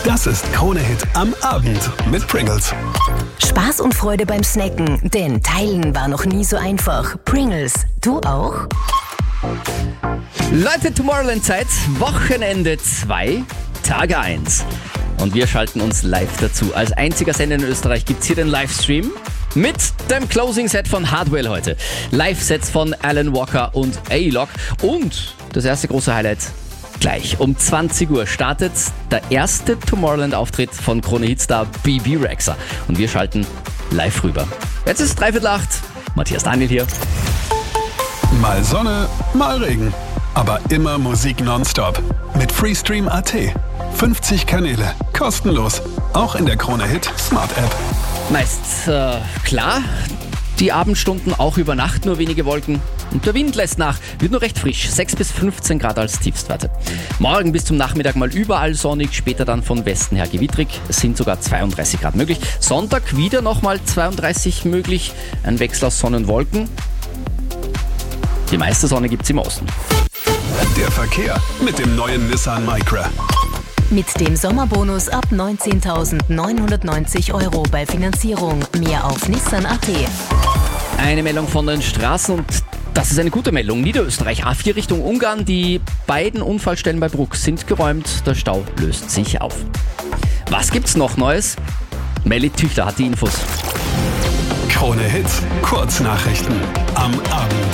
Das ist Krone-Hit am Abend mit Pringles. Spaß und Freude beim Snacken, denn teilen war noch nie so einfach. Pringles, du auch? Leute, Tomorrowland-Zeit, Wochenende 2, Tag 1. Und wir schalten uns live dazu. Als einziger Sender in Österreich gibt's hier den Livestream mit dem Closing-Set von Hardwell heute. Live-Sets von Alan Walker und A-Lock. Und das erste große Highlight gleich. Um 20 Uhr startet der erste Tomorrowland-Auftritt von Krone-Hit-Star Bebe Rexha. Und wir schalten live rüber. Jetzt ist 7:45. Matthias Daniel hier. Mal Sonne, mal Regen. Aber immer Musik nonstop. Mit Freestream.at. 50 Kanäle. Kostenlos. Auch in der Krone-Hit Smart App. Meist klar, die Abendstunden auch über Nacht nur wenige Wolken. Und der Wind lässt nach, wird nur recht frisch, 6 bis 15 Grad als Tiefstwerte. Morgen bis zum Nachmittag mal überall sonnig, später dann von Westen her gewittrig. Es sind sogar 32 Grad möglich. Sonntag wieder nochmal 32 möglich, ein Wechsel aus Sonne und Wolken. Die meiste Sonne gibt's im Osten. Der Verkehr mit dem neuen Nissan Micra. Mit dem Sommerbonus ab 19.990 € bei Finanzierung. Mehr auf Nissan.at. Eine Meldung von den Straßen und das ist eine gute Meldung. Niederösterreich, A4 Richtung Ungarn. Die beiden Unfallstellen bei Bruck sind geräumt. Der Stau löst sich auf. Was gibt's noch Neues? Melly Tüchler hat die Infos. Krone-Hit Kurznachrichten am Abend.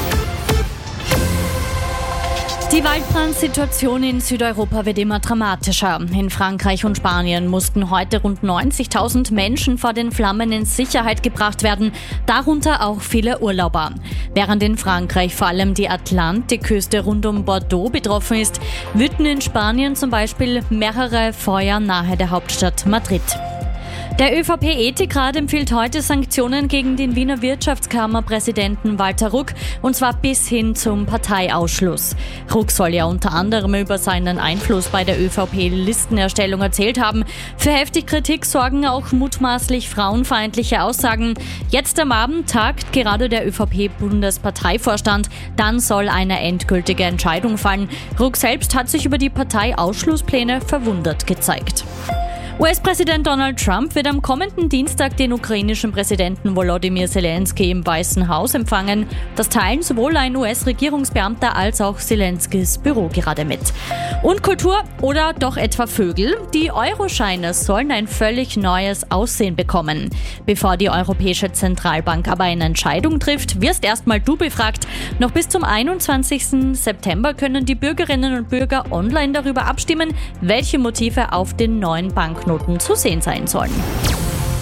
Die Waldbrandsituation in Südeuropa wird immer dramatischer. In Frankreich und Spanien mussten heute rund 90.000 Menschen vor den Flammen in Sicherheit gebracht werden, darunter auch viele Urlauber. Während in Frankreich vor allem die Atlantikküste rund um Bordeaux betroffen ist, wüten in Spanien zum Beispiel mehrere Feuer nahe der Hauptstadt Madrid. Der ÖVP-Ethikrat empfiehlt heute Sanktionen gegen den Wiener Wirtschaftskammerpräsidenten Walter Ruck, und zwar bis hin zum Parteiausschluss. Ruck soll ja unter anderem über seinen Einfluss bei der ÖVP-Listenerstellung erzählt haben. Für heftige Kritik sorgen auch mutmaßlich frauenfeindliche Aussagen. Jetzt am Abend tagt gerade der ÖVP-Bundesparteivorstand. Dann soll eine endgültige Entscheidung fallen. Ruck selbst hat sich über die Parteiausschlusspläne verwundert gezeigt. US-Präsident Donald Trump wird am kommenden Dienstag den ukrainischen Präsidenten Volodymyr Zelensky im Weißen Haus empfangen. Das teilen sowohl ein US-Regierungsbeamter als auch Zelenskys Büro gerade mit. Und Kultur oder doch etwa Vögel? Die Euroscheine sollen ein völlig neues Aussehen bekommen. Bevor die Europäische Zentralbank aber eine Entscheidung trifft, wirst erstmal du befragt. Noch bis zum 21. September können die Bürgerinnen und Bürger online darüber abstimmen, welche Motive auf den neuen Banknoten zu sehen sein sollen.